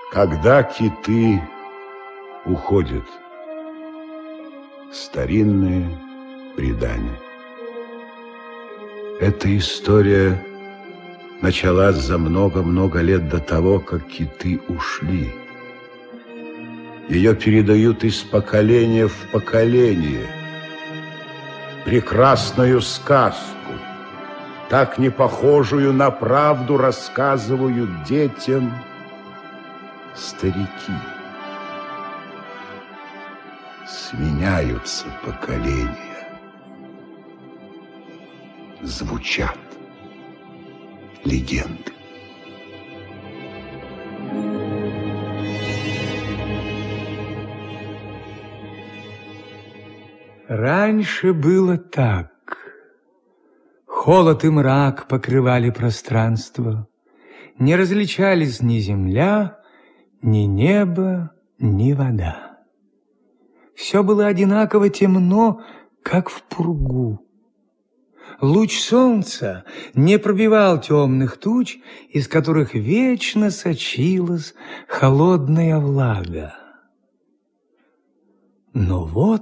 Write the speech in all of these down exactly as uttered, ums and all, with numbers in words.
Когда киты уходят. Старинное предание. Эта история началась за много-много лет до того, как киты ушли. Ее передают из поколения в поколение. Прекрасную сказку, так не похожую на правду, рассказывают детям старики. Сменяются поколения, звучат легенды. Раньше было так. Холод и мрак покрывали пространство. Не различались ни земля, ни небо, ни вода. Все было одинаково темно, как в пургу. Луч солнца не пробивал темных туч, из которых вечно сочилась холодная влага. Но вот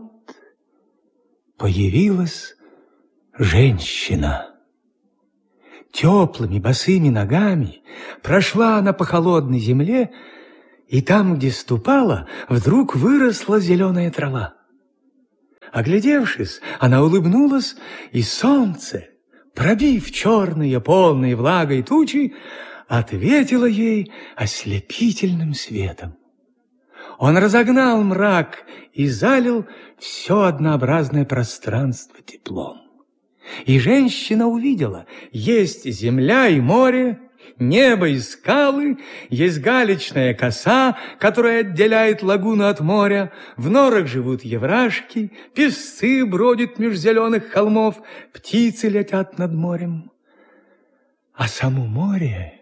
появилась женщина. Теплыми босыми ногами прошла она по холодной земле, и там, где ступала, вдруг выросла зеленая трава. Оглядевшись, она улыбнулась, и солнце, пробив черные, полные влагой тучи, ответило ей ослепительным светом. Он разогнал мрак и залил все однообразное пространство теплом. И женщина увидела: есть земля и море, небо и скалы, есть галечная коса, которая отделяет лагуну от моря, в норах живут еврашки, песцы бродят меж зеленых холмов, птицы летят над морем. А само море,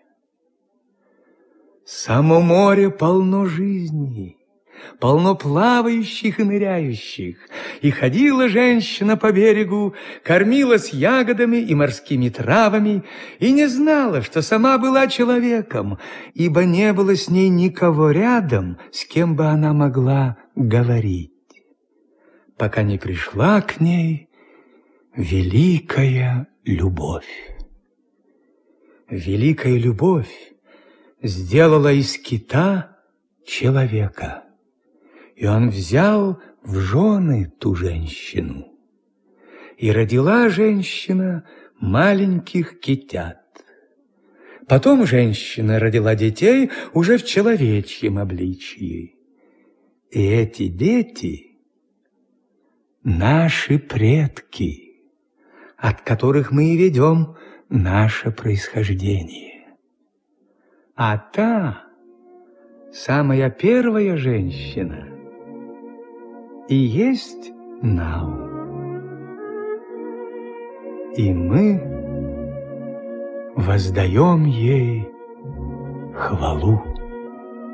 само море полно жизни, полно плавающих и ныряющих. И ходила женщина по берегу, кормилась ягодами и морскими травами, и не знала, что сама была человеком, ибо не было с ней никого рядом, с кем бы она могла говорить, пока не пришла к ней великая любовь. Великая любовь сделала из кита человека. И он взял в жены ту женщину. И родила женщина маленьких китят. Потом женщина родила детей уже в человечьем обличии. И эти дети — наши предки, от которых мы и ведем наше происхождение. А та, самая первая женщина, и есть Нау. И мы воздаем ей хвалу.